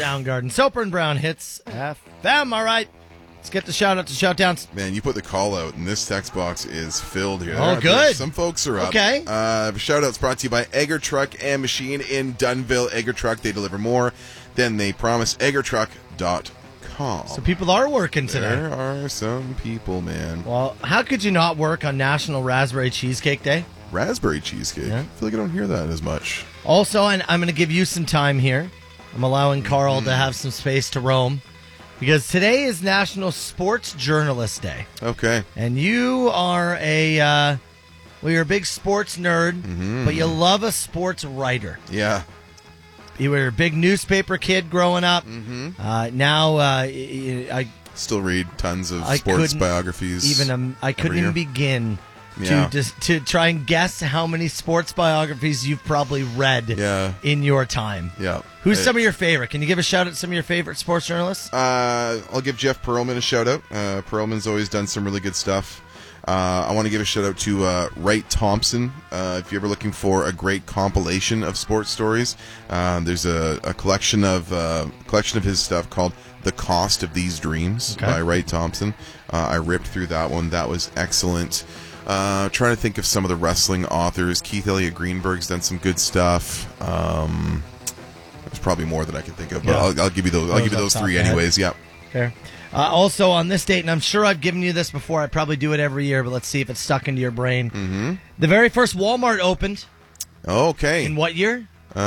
Soundgarden. Soper and Brown hits FM. All right. Let's get the shout-out to shout-downs. Man, you put the call out, and this text box is filled here. Oh, good. Some folks are up. Okay. Shout-outs brought to you by Egger Truck and Machine in Dunnville. Egger Truck, they deliver more than they promise. EggerTruck.com. So people are working today. There are some people, man. Well, how could you not work on National Raspberry Cheesecake Day? Raspberry cheesecake. Yeah. I feel like I don't hear that as much. Also, and I'm going to give you some time here. I'm allowing Carl to have some space to roam. Because today is National Sports Journalist Day. Okay. And you are you're a big sports nerd, but you love a sports writer. Yeah. You were a big newspaper kid growing up. Now, I still read tons of sports biographies. I couldn't even begin to try and guess how many sports biographies you've probably read in your time. Yeah. Who's some of your favorite? Can you give a shout out to some of your favorite sports journalists? I'll give Jeff Perlman a shout out. Perlman's always done some really good stuff. I want to give a shout out to Wright Thompson. If you're ever looking for a great compilation of sports stories, there's a collection of his stuff called "The Cost of These Dreams" by Wright Thompson. I ripped through that one. That was excellent. Trying to think of some of the wrestling authors. Keith Elliott Greenberg's done some good stuff. There's probably more that I can think of, but I'll give you those. I'll give you those three anyways. Yeah. Fair. Also on this date, and I'm sure I've given you this before. I probably do it every year, but let's see if it's stuck into your brain. Mm-hmm. The very first Walmart opened. Okay. In what year?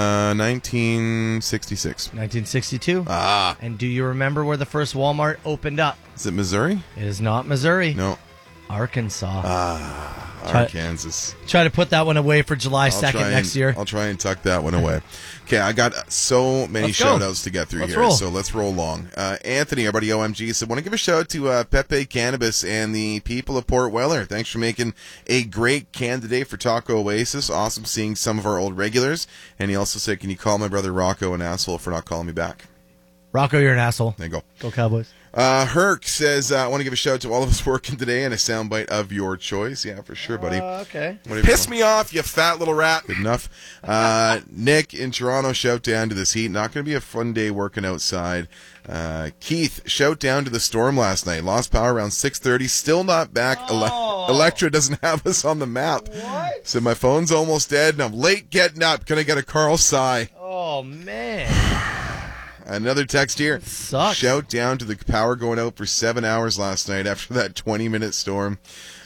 1966. 1962. Ah. And do you remember where the first Walmart opened up? Is it Missouri? It is not Missouri. No. Arkansas. Arkansas. Try to put that one away for July 2nd next year. I'll try and tuck that one away. Okay, I got so many shout-outs to get through here, so let's roll along. Anthony, our buddy OMG, said, want to give a shout-out to Pepe Cannabis and the people of Port Weller. Thanks for making a great candidate for Taco Oasis. Awesome seeing some of our old regulars. And he also said, can you call my brother Rocco an asshole for not calling me back? Rocco, you're an asshole. There you go. Go Cowboys. Herc says, I want to give a shout out to all of us working today and a soundbite of your choice. Yeah, for sure, buddy. Okay. Piss me off, you fat little rat. Good enough. Nick in Toronto, shout down to this heat. Not going to be a fun day working outside. Keith, shout down to the storm last night. Lost power around 6:30. Still not back. Electra doesn't have us on the map. What? Said my phone's almost dead and I'm late getting up. Gonna get a Carl sigh. Oh, man. Another text here. Sucks. Shout down to the power going out for 7 hours last night after that 20-minute storm.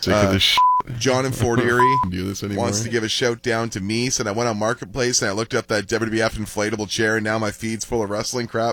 John in Fort Erie wants to give a shout down to me. Said I went on Marketplace and I looked up that WWF inflatable chair and now my feed's full of wrestling crap.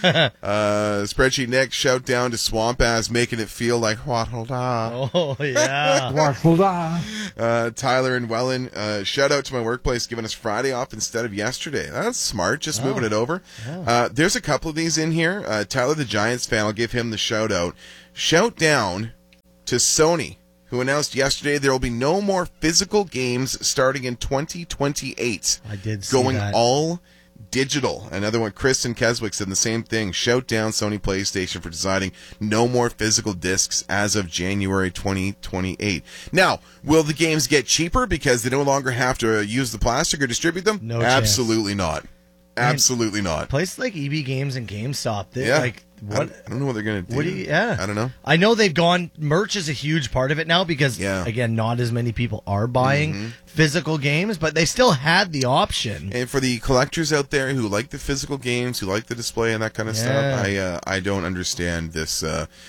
Spreadsheet Nick, shout down to Swamp Ass, making it feel like Waddle-da. Oh, yeah. Waddle-da. Tyler and Welland, shout out to my workplace giving us Friday off instead of yesterday. That's smart, just moving it over. Yeah. There's a couple of these in here. Tyler the Giants fan, I'll give him the shout out. Shout down to Sony, who announced yesterday there will be no more physical games starting in 2028. I did see going that. all digital. Another one, Kristen Keswick said the same thing. Shout down Sony PlayStation for deciding no more physical discs as of January 2028. Now, will the games get cheaper because they no longer have to use the plastic or distribute them? No Absolutely not. Absolutely not. Places like EB Games and GameStop, what? I don't know what they're going to do. I don't know. I know they've gone, merch is a huge part of it now because, again, not as many people are buying physical games, but they still had the option. And for the collectors out there who like the physical games, who like the display and that kind of stuff, I don't understand this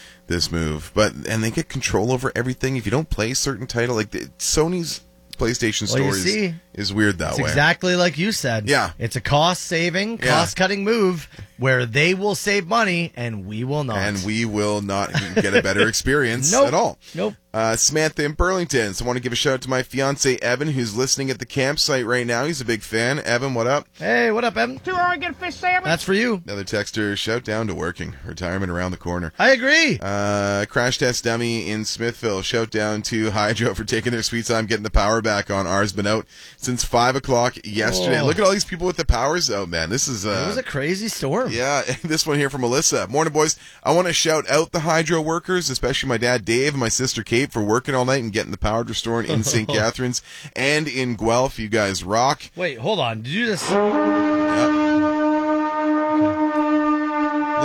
move. And they get control over everything. If you don't play a certain title, like Sony's PlayStation Store is weird that way. It's exactly like you said. Yeah. It's a cost-saving, cost-cutting move where they will save money and we will not. And we will not get a better experience at all. Nope. Samantha in Burlington. So I want to give a shout out to my fiance Evan, who's listening at the campsite right now. He's a big fan. Evan, what up? Hey, what up, Evan? 2 Oregon fish sandwich. That's for you. Another texter, shout down to working. Retirement around the corner. I agree. Crash Test Dummy in Smithville. Shout down to Hydro for taking their sweet time getting the power back on. Ours been out since 5 o'clock yesterday. Look at all these people with the powers out, man. This is... it was a crazy storm. Yeah, this one here from Melissa. Morning, boys. I want to shout out the Hydro workers, especially my dad Dave and my sister Kate for working all night and getting the power restored in St. Catharines and in Guelph. You guys rock. Wait, hold on. Did you just...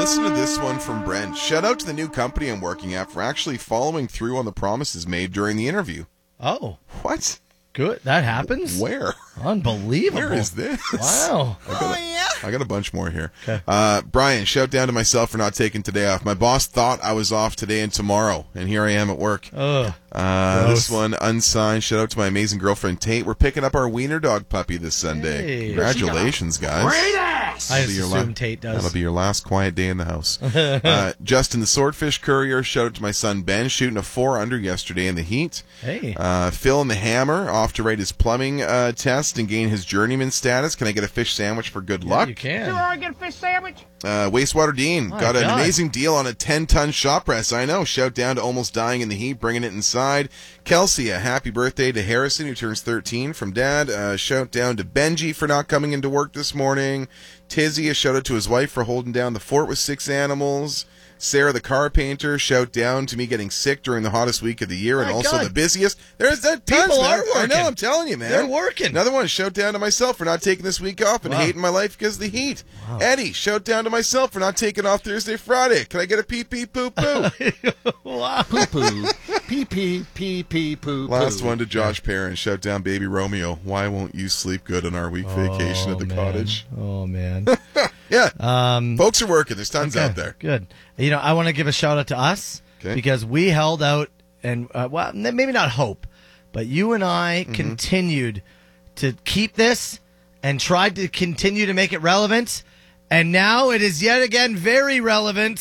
listen to this one from Brent. Shout out to the new company I'm working at for actually following through on the promises made during the interview. Oh, What? good. That happens? Where? Unbelievable. Where is this? Wow. I got a bunch more here. Okay. Brian, shout down to myself for not taking today off. My boss thought I was off today and tomorrow, and here I am at work. Ugh. This one, unsigned. Shout out to my amazing girlfriend, Tate. We're picking up our wiener dog puppy this Sunday. Hey. Congratulations, guys. Great ass! I just assume Tate does. That'll be your last quiet day in the house. Justin, the Swordfish Courier. Shout out to my son, Ben, shooting a 4-under yesterday in the heat. Hey. Phil and the Hammer, off to write his plumbing test and gain his journeyman status. Can I get a fish sandwich for good luck? You can. I get a fish sandwich? Wastewater Dean My got an God. amazing deal on a 10-ton shop press. I know. Shout down to Almost Dying in the Heat, bringing it inside. Kelsey, a happy birthday to Harrison, who turns 13 from Dad. Shout down to Benji for not coming into work this morning. Tizzy, a shout out to his wife for holding down the fort with 6 animals. Sarah, the car painter, shout down to me getting sick during the hottest week of the year and My also God. the busiest. There's that tons, People man. are I know, working. I'm telling you, man. They're working. Another one, shout down to myself for not taking this week off and Wow. hating my life because of the heat. Wow. Eddie, shout down to myself for not taking off Thursday, Friday. Can I get a pee pee poo poo? Wow. Poo. Pee pee pee pee poo. Last one to Josh Perrin. Shout down baby Romeo. Why won't you sleep good on our week vacation at the man. cottage? Oh, man. Yeah. Folks are working. There's tons out there. Good. You know, I want to give a shout out to us Okay. because we held out and, well, maybe not hope, but you and I Mm-hmm. continued to keep this and tried to continue to make it relevant. And now it is yet again very relevant.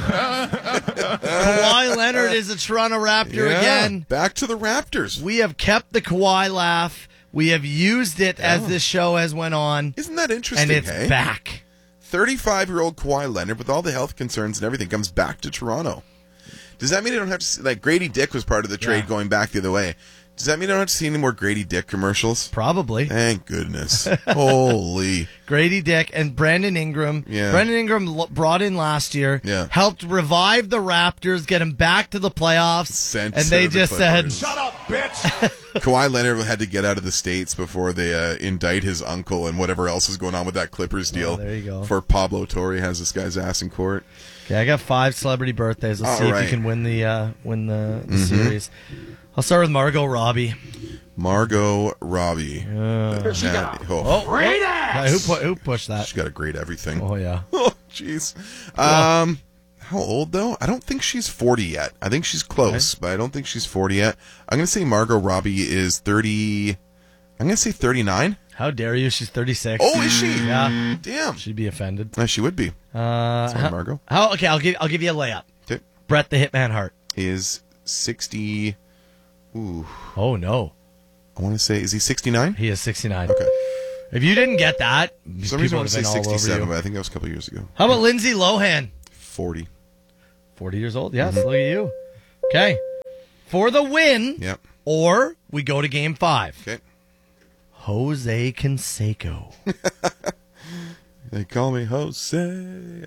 Kawhi Leonard is a Toronto Raptor Yeah. again. Back to the Raptors. We have kept the Kawhi laugh. We have used it as this show has went on. Isn't that interesting, And it's hey? back. 35-year-old Kawhi Leonard, with all the health concerns and everything, comes back to Toronto. Does that mean I don't have to see, like, Grady Dick was part of the trade Yeah. going back the other way. Does that mean I don't have to see any more Grady Dick commercials? Probably. Thank goodness. Holy. Grady Dick and Brandon Ingram. Yeah. Brandon Ingram brought in last year. Yeah. Helped revive the Raptors, get them back to the playoffs. Sent and they to the just said, Clippers. Shut up, bitch! Kawhi Leonard had to get out of the States before they indict his uncle and whatever else is going on with that Clippers deal. there you go. For Pablo Torre has this guy's ass in court. okay, I got 5 celebrity birthdays. Let's All see if right. you can win the series. I'll start with Margot Robbie. Margot Robbie. Great ass! Who pushed that? She's got a great everything. Oh, yeah. Oh, jeez. How old, though? I don't think she's 40 yet. I think she's close, but I don't think she's 40 yet. I'm going to say Margot Robbie is 30... I'm going to say 39. How dare you? She's 36. Oh, is she? Yeah. Damn. She'd be offended. She would be. Sorry, Margot. Okay, I'll give you a layup. Okay. Brett the Hitman Hart. Is 60... Ooh. Oh, no. I want to say... Is he 69? He is 69. Okay. If you didn't get that, For some reason I want to say people would have been all over 67, you. but I think that was a couple of years ago. How about Lindsay Lohan? 40. 40 years old. Yes, look at you. Okay. For the win, Yep. or we go to game 5. Okay. Jose Canseco. They call me Jose.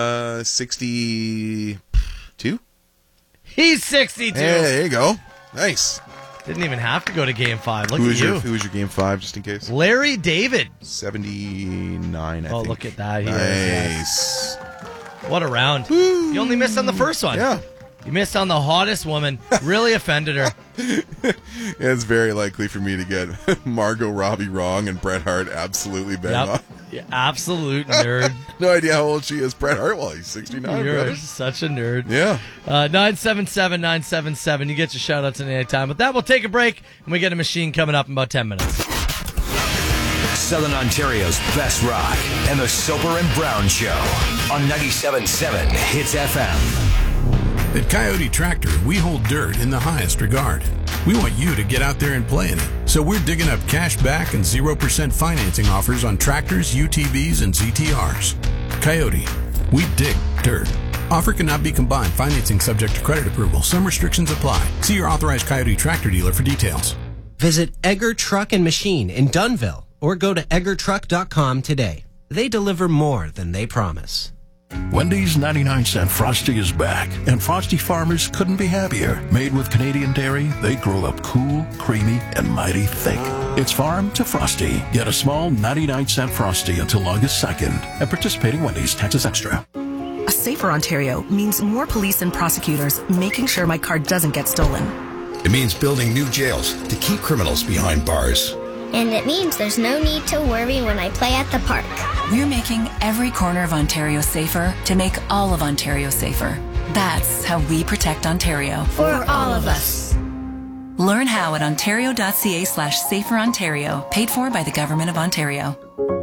62? He's 62. Hey, there you go. Nice. Didn't even have to go to game 5. Look Who at was you. your game 5, just in case? Larry David. 79, I think. Oh, look at that. He is, Nice. what a round. You only missed on the first one. Yeah. You missed on the hottest woman. Really offended her. It's very likely for me to get Margot Robbie wrong and Bret Hart absolutely bang Yep. on. You absolute nerd. No idea how old she is. Bret Hart, well, he's 69, You're brother. such a nerd. Yeah. 977-977. You get your shout outs at any time. With that, we'll take a break, and we get a machine coming up in about 10 minutes. Southern Ontario's best rock and the Soper and Brown Show on 97.7 Hits FM. At Coyote Tractor, we hold dirt in the highest regard. We want you to get out there and play in it. So we're digging up cash back and 0% financing offers on tractors, UTVs, and ZTRs. Coyote, we dig dirt. Offer cannot be combined. Financing subject to credit approval. Some restrictions apply. See your authorized Coyote Tractor dealer for details. Visit Egger Truck and Machine in Dunnville or go to eggertruck.com today. They deliver more than they promise. Wendy's 99-cent Frosty is back, and Frosty farmers couldn't be happier. Made with Canadian dairy, they grow up cool, creamy, and mighty thick. It's farm to Frosty. Get a small 99-cent Frosty until August 2nd at participating Wendy's, taxes extra. A Safer Ontario means more police and prosecutors making sure my car doesn't get stolen. It means building new jails to keep criminals behind bars. And it means there's no need to worry when I play at the park. We're making every corner of Ontario safer to make all of Ontario safer. That's how we protect Ontario. For all of us. Learn how at ontario.ca/saferontario, paid for by the Government of Ontario.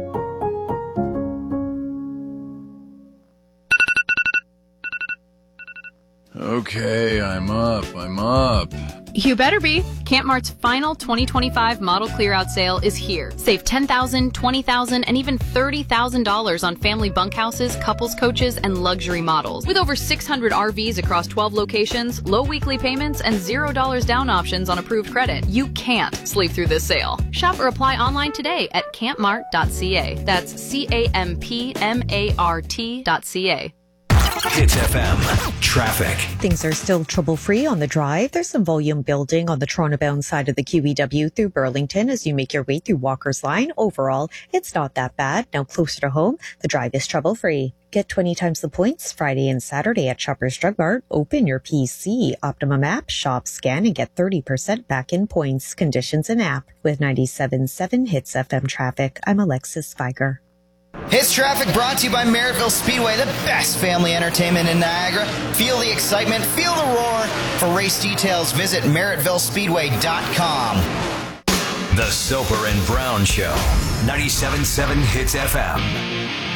Okay, I'm up. You better be. Campmart's final 2025 model clear-out sale is here. Save $10,000, $20,000, and even $30,000 on family bunkhouses, couples coaches, and luxury models. With over 600 RVs across 12 locations, low weekly payments, and $0 down options on approved credit, you can't sleep through this sale. Shop or apply online today at campmart.ca. That's CAMPMART.ca. Hits FM traffic. Things are still trouble-free on the drive. There's some volume building on the Toronto-bound side of the QEW through Burlington as you make your way through Walker's Line. Overall, it's not that bad. Now closer to home, the drive is trouble-free. Get 20 times the points Friday and Saturday at Shoppers Drug Mart. Open your PC, Optimum app, shop, scan, and get 30% back in points. Conditions in app. With 97.7 Hits FM traffic, I'm Alexis Spiker. Hits traffic brought to you by Merrittville Speedway, the best family entertainment in Niagara. Feel the excitement, feel the roar. For race details, visit merrittvillespeedway.com. The Soper and Brown Show, 97.7 Hits FM.